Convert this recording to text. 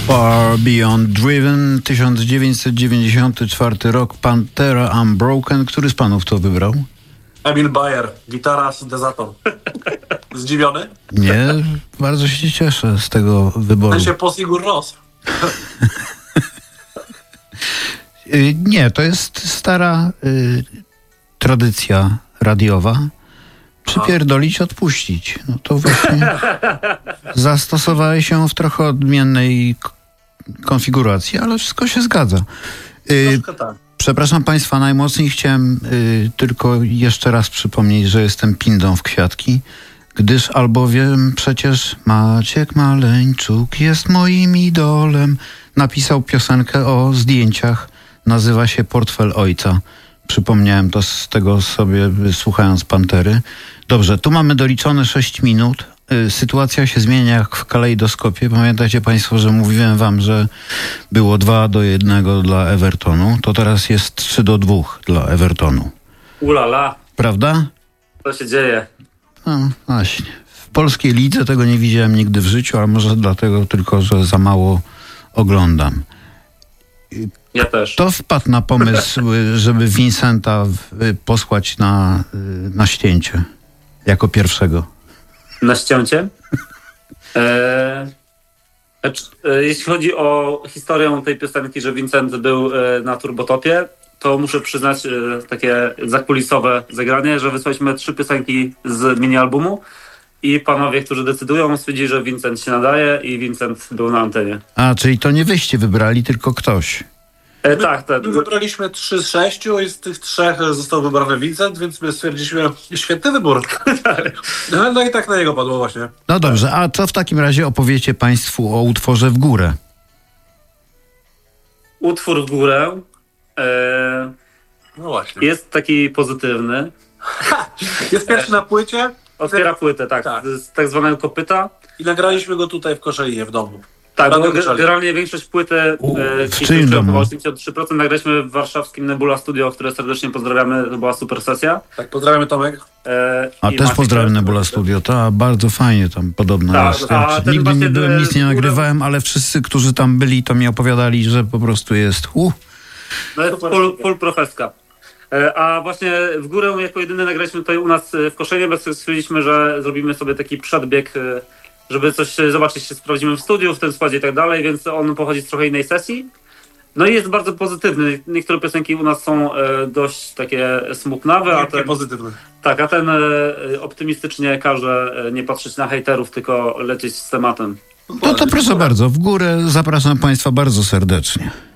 Far Beyond Driven, 1994 rok, Pantera Unbroken. Który z panów to wybrał? Emil Bayer, gitara, syntezator. Zdziwiony? Nie, bardzo się cieszę z tego wyboru. Ten się po Sigur Rós. Nie, to jest stara tradycja radiowa. Przypierdolić, odpuścić. No to właśnie zastosowałeś się w trochę odmiennej konfiguracji, ale wszystko się zgadza. Tak. Przepraszam państwa, najmocniej chciałem tylko jeszcze raz przypomnieć, że jestem pindą w kwiatki, gdyż albowiem przecież Maciek Maleńczuk jest moim idolem. Napisał piosenkę o zdjęciach, nazywa się Portfel Ojca. Przypomniałem to z tego sobie, słuchając Pantery. Dobrze, tu mamy doliczone 6 minut. Sytuacja się zmienia jak w kalejdoskopie. Pamiętacie państwo, że mówiłem wam, że było 2-1 dla Evertonu. To teraz jest 3-2 dla Evertonu. Ulala. Prawda? Co się dzieje? No właśnie. W polskiej lidze tego nie widziałem nigdy w życiu, ale może dlatego tylko, że za mało oglądam. Ja też. Kto wpadł na pomysł, żeby Vincenta posłać na ścięcie jako pierwszego? Na ścięcie? Jeśli chodzi o historię tej piosenki, że Vincent był na Turbotopie, to muszę przyznać takie zakulisowe zagranie, że wysłaliśmy 3 piosenki z mini-albumu i panowie, którzy decydują, stwierdzili, że Vincent się nadaje i Vincent był na antenie. A, czyli to nie wyście wybrali, tylko ktoś. Tak. My wybraliśmy 3 z 6 i z tych 3 został wybrany Vincent, więc my stwierdziliśmy, świetny wybór. No i tak na niego padło właśnie. No dobrze, a co w takim razie opowiecie państwu o utworze W górę? Utwór W górę No właśnie. jest taki pozytywny. Jest pierwszy na płycie. Otwiera płytę, tak, z tak zwanego kopyta. I nagraliśmy go tutaj w Koszalinie w domu. Tak, bo generalnie większość płyty, w czyim domu? 83% nagraliśmy w warszawskim Nebula Studio, które serdecznie pozdrawiamy, to była super sesja. Tak, pozdrawiamy Tomek. A też pozdrawiam Nebula Studio, to bardzo fajnie tam podobno jest. Nigdy nie byłem, nic nie nagrywałem, ale wszyscy, którzy tam byli, to mi opowiadali, że po prostu jest No jest full profeska. A właśnie W górę jako jedyny nagraliśmy tutaj u nas w Koszalinie, bo stwierdziliśmy, że zrobimy sobie taki przedbieg, żeby coś zobaczyć, się sprawdzimy w studiu, w tym składzie i tak dalej, więc on pochodzi z trochę innej sesji. No i jest bardzo pozytywny. Niektóre piosenki u nas są dość takie smutnawe, a ten pozytywny. Tak, a ten optymistycznie każe nie patrzeć na hejterów, tylko lecieć z tematem. To proszę bardzo, W górę zapraszam państwa bardzo serdecznie.